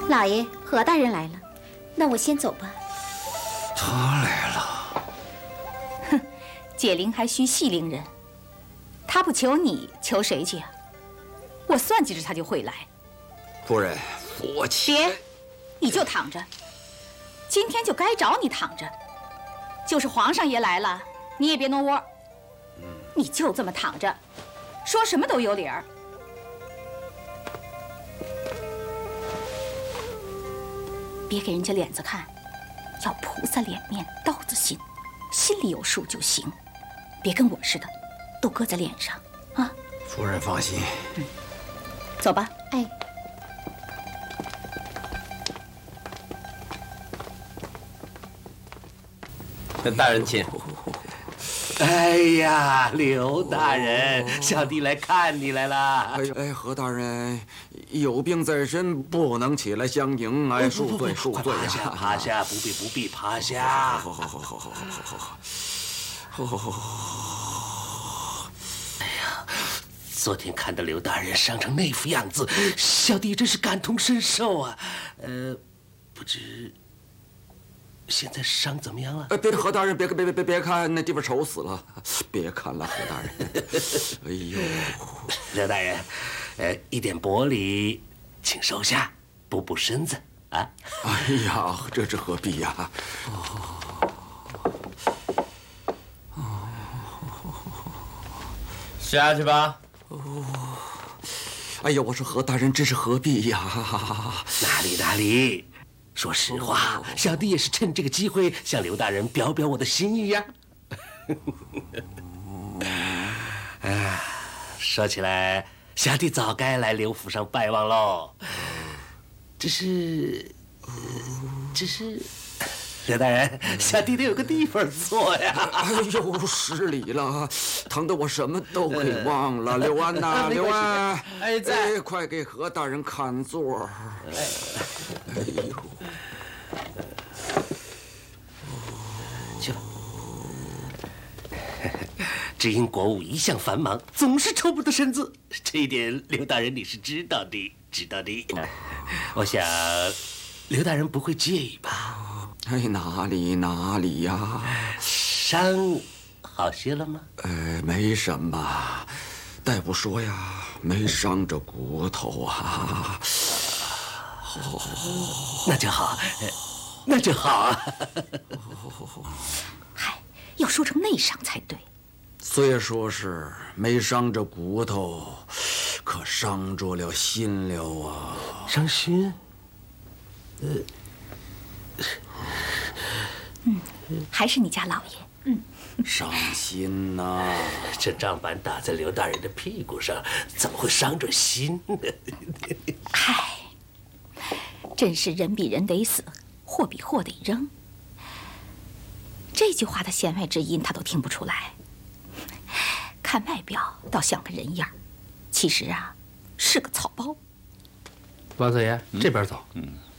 老爷，何大人来了，那我先走吧。 他来了。 哼，解铃还须系铃人。他不求你，求谁去啊？我算计着他就会来。 夫人，佛气。 别，你就躺着。今天就该找你躺着。就是皇上爷来了，你也别挪窝。你就这么躺着，说什么都有理儿。别给人家脸子看，要菩萨脸面，刀子心，心里有数就行。别跟我似的，都搁在脸上啊！ 夫人放心。 走吧。 哎。 大人请。 哎呀，刘大人，小弟来看你来了。 哎，何大人有病在身，不能起来相迎。哎，恕罪恕罪呀！ 趴下，不必趴下。好。哎呀，昨天看到刘大人伤成那副样子，小弟真是感同身受啊。不知。现在伤怎么样了？ 别，何大人，别看那地方丑死了，别看了，何大人。哎呦， 刘大人，一点薄礼，请收下，补补身子啊。 哎呀，这是何必呀？ 下去吧。 哎呀，我说何大人，这是何必呀？ 哪里。说实话，小弟也是趁这个机会向刘大人表表我的心意呀。说起来，小弟早该来刘府上拜望喽。只是，刘大人，小弟得有个地方坐呀。 哎呦，失礼了，疼得我什么都给忘了。刘安呐，刘安， 在， 快给何大人看座。哎呦。 去吧。只因国务一向繁忙，总是抽不得身子，这一点刘大人你是知道的。我想刘大人不会介意吧？ 哎，哪里呀？ 伤好些了吗？ 没什么，大夫说呀，没伤着骨头啊。 那就好。啊。 嗨，要说成内伤才对。 虽说是没伤着骨头，可伤着了心了啊！ 伤心？ 还是你家老爷。 伤心呐！ 这仗板打在刘大人的屁股上，怎么会伤着心呢？ 嗨，真是人比人得死，货比货得扔。这句话的弦外之音他都听不出来。看外表倒像个人样，其实啊是个草包。 王四爷，这边走。